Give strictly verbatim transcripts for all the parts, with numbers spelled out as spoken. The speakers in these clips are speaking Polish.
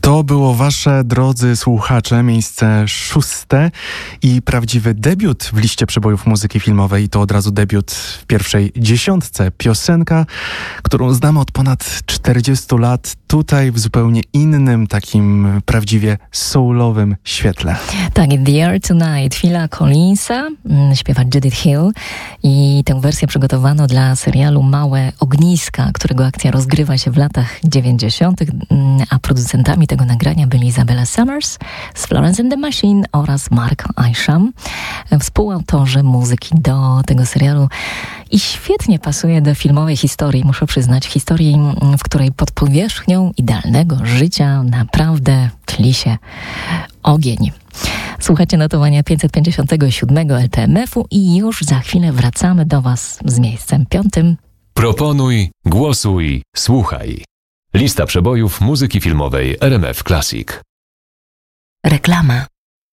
To było wasze, drodzy słuchacze, miejsce szóste i prawdziwy debiut w liście przebojów muzyki filmowej. To od razu debiut w pierwszej dziesiątce. Piosenka, którą znamy od ponad czterdziestu lat, tutaj w zupełnie innym, takim prawdziwie soulowym świetle. Tak, The Air Tonight, Phila Collinsa, śpiewa Judith Hill i tę wersję przygotowano dla serialu Małe Ogniska, którego akcja rozgrywa się w latach dziewięćdziesiątych, a producentami tego nagrania byli Isabella Summers z Florence and the Machine oraz Mark Isham, współautorzy muzyki do tego serialu. I świetnie pasuje do filmowej historii, muszę przyznać, historii, w której pod powierzchnią idealnego życia naprawdę tli się ogień. Słuchajcie notowania pięćset pięćdziesiątego siódmego L T M F-u i już za chwilę wracamy do Was z miejscem piątym. Proponuj, głosuj, słuchaj. Lista przebojów muzyki filmowej R M F Classic. Reklama.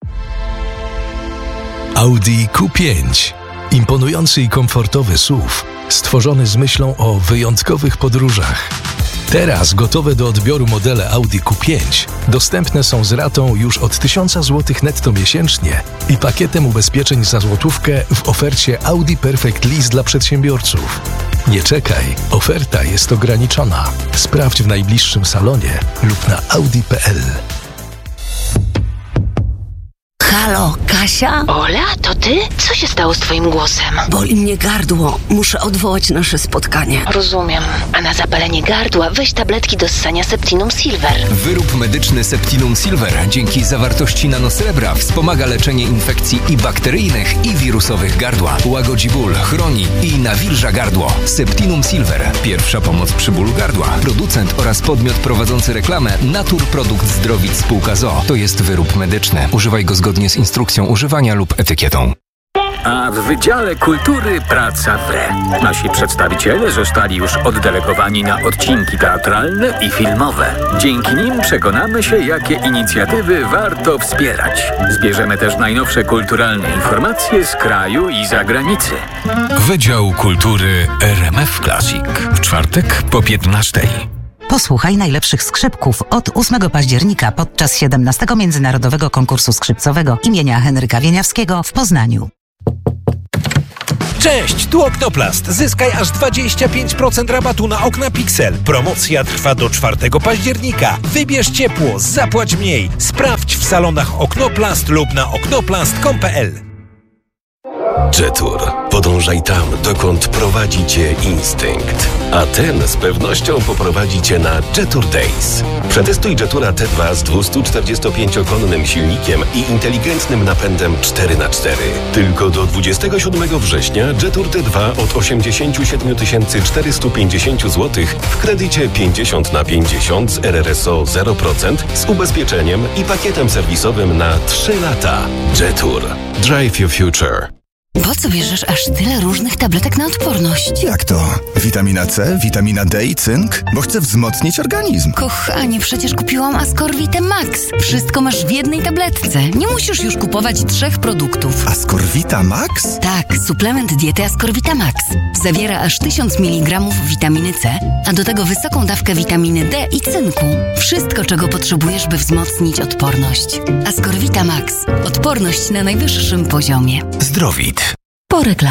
Audi Q pięć. Imponujący i komfortowy S U V, stworzony z myślą o wyjątkowych podróżach. Teraz gotowe do odbioru modele Audi Q pięć dostępne są z ratą już od tysiąc złotych netto miesięcznie i pakietem ubezpieczeń za złotówkę w ofercie Audi Perfect Lease dla przedsiębiorców. Nie czekaj, oferta jest ograniczona. Sprawdź w najbliższym salonie lub na audi kropka p l. Halo, Kasia? Ola, to ty? Co się stało z twoim głosem? Boli mnie gardło. Muszę odwołać nasze spotkanie. Rozumiem. A na zapalenie gardła weź tabletki do ssania Septinum Silver. Wyrób medyczny Septinum Silver dzięki zawartości nanosrebra wspomaga leczenie infekcji i bakteryjnych, i wirusowych gardła. Łagodzi ból, chroni i nawilża gardło. Septinum Silver. Pierwsza pomoc przy bólu gardła. Producent oraz podmiot prowadzący reklamę Natur Produkt Zdrowit Spółka z o o. To jest wyrób medyczny. Używaj go zgodnie z instrukcją używania lub etykietą. A w Wydziale Kultury praca wre. Nasi przedstawiciele zostali już oddelegowani na odcinki teatralne i filmowe. Dzięki nim przekonamy się, jakie inicjatywy warto wspierać. Zbierzemy też najnowsze kulturalne informacje z kraju i zagranicy. Wydział Kultury R M F Classic. W czwartek po piętnastej. Posłuchaj najlepszych skrzypków od ósmego października podczas siedemnastego Międzynarodowego Konkursu Skrzypcowego imienia Henryka Wieniawskiego w Poznaniu. Cześć, tu Oknoplast. Zyskaj aż dwadzieścia pięć procent rabatu na okna Pixel. Promocja trwa do czwartego października. Wybierz ciepło, zapłać mniej. Sprawdź w salonach Oknoplast lub na oknoplast kropka com kropka p l. Jetour. Podążaj tam, dokąd prowadzi Cię instynkt. A ten z pewnością poprowadzi Cię na Jetour Days. Przetestuj Jetoura T dwa z dwustuczterdziestopięciokonnym silnikiem i inteligentnym napędem cztery na cztery. Tylko do dwudziestego siódmego września Jetour T dwa od osiemdziesiąt siedem tysięcy czterysta pięćdziesiąt złotych w kredycie pięćdziesiąt na pięćdziesiąt z R R S O zero procent z ubezpieczeniem i pakietem serwisowym na trzy lata. Jetour. Drive your future. Po co bierzesz aż tyle różnych tabletek na odporność? Jak to? Witamina C, witamina D i cynk? Bo chcę wzmocnić organizm. Kochanie, przecież kupiłam Ascorvitę Max. Wszystko masz w jednej tabletce. Nie musisz już kupować trzech produktów. Ascorvita Max? Tak, suplement diety Ascorvita Max. Zawiera aż tysiąc miligramów witaminy C, a do tego wysoką dawkę witaminy D i cynku. Wszystko, czego potrzebujesz, by wzmocnić odporność. Ascorvita Max. Odporność na najwyższym poziomie. Zdrowit. Po reklamie.